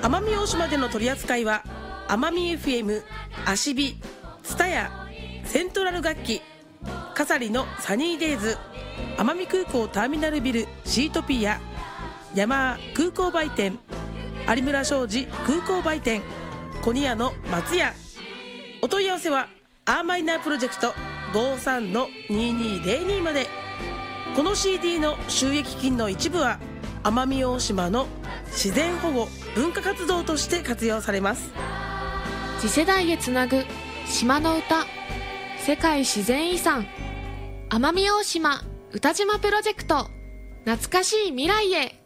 奄美大島での取り扱いは奄美 FM、アシビ、ツタヤ、セントラル楽器、カサリのサニーデイズ、奄美空港ターミナルビルシートピア、ヤマー空港売店、有村商事空港売店、コニアの松屋。お問い合わせはアーマイナープロジェクト 53-2202 まで。この CD の収益金の一部は奄美大島の自然保護文化活動として活用されます。 次世代へつなぐ島の歌、世界自然遺産奄美大島歌島プロジェクト、懐かしい未来へ。